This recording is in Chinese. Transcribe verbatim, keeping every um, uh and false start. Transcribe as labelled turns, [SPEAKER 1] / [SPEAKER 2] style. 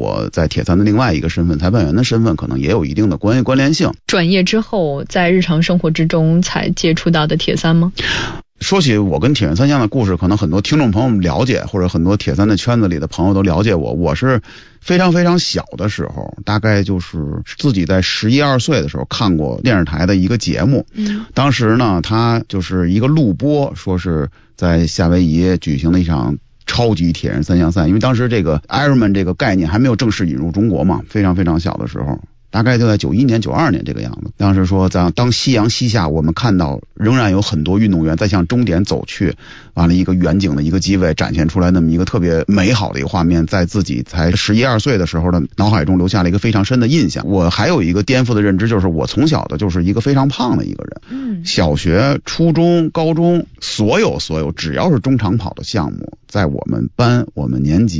[SPEAKER 1] 我在铁三的另外一个身份，裁判员的身份，可能也有一定的关关联性。
[SPEAKER 2] 转业之后，在日常生活之中才接触到的铁三吗？
[SPEAKER 1] 说起我跟铁人三项的故事，可能很多听众朋友们了解，或者很多铁三的圈子里的朋友都了解我。我是非常非常小的时候，大概就是自己在十一二岁的时候看过电视台的一个节目，嗯，当时呢，他就是一个录播，说是在夏威夷举行了一场超级铁人三项赛，因为当时这个 Ironman 这个概念还没有正式引入中国嘛，非常非常小的时候。大概就在九一年、九二年这个样子。当时说，在当夕阳西下，我们看到仍然有很多运动员在向终点走去，完了一个远景的一个机位展现出来那么一个特别美好的一个画面，在自己才十一二岁的时候的脑海中留下了一个非常深的印象。我还有一个颠覆的认知，就是我从小的就是一个非常胖的一个人。嗯，小学、初中、高中，所有所有只要是中长跑的项目，在我们班、我们年级。